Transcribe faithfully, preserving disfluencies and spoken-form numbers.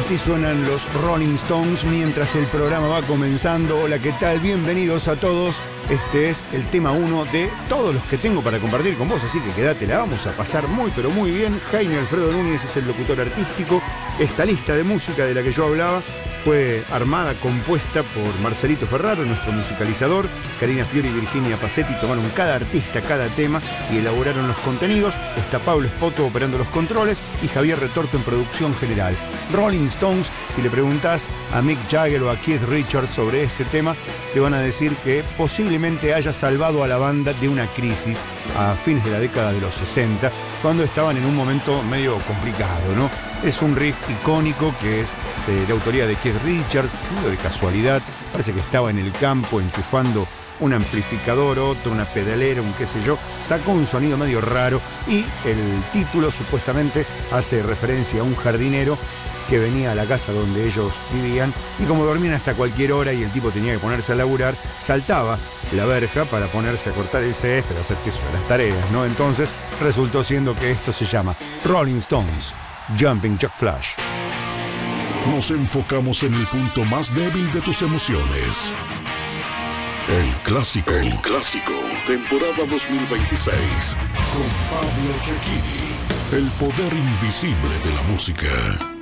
Así suenan los Rolling Stones mientras el programa va comenzando. Hola, ¿qué tal? Bienvenidos a todos. Este es el tema uno de todos los que tengo para compartir con vos, así que quédate, la vamos a pasar muy pero muy bien. Jaime Alfredo Núñez es el locutor artístico. Esta lista de música de la que yo hablaba fue armada, compuesta por Marcelito Ferraro, nuestro musicalizador. Karina Fiori y Virginia Pacetti tomaron cada artista, cada tema y elaboraron los contenidos. Está Pablo Espoto operando los controles y Javier Retorto en producción general. Rolling Stones, si le preguntás a Mick Jagger o a Keith Richards sobre este tema, te van a decir que posiblemente haya salvado a la banda de una crisis a fines de la década de los sesenta, cuando estaban en un momento medio complicado, ¿no? Es un riff icónico que es de, de autoría de Keith Richards, medio de casualidad. Parece que estaba en el campo enchufando un amplificador, otro, una pedalera, un qué sé yo. Sacó un sonido medio raro y el título supuestamente hace referencia a un jardinero que venía a la casa donde ellos vivían y como dormían hasta cualquier hora y el tipo tenía que ponerse a laburar, saltaba la verja para ponerse a cortar el césped, hacer qué sé yo, las tareas, ¿no? Entonces resultó siendo que esto se llama Rolling Stones, Jumping Jack Flash. Nos enfocamos en el punto más débil de tus emociones. El clásico. El clásico. Temporada dos mil veintiséis. Con Pablo Cecchini. El poder invisible de la música.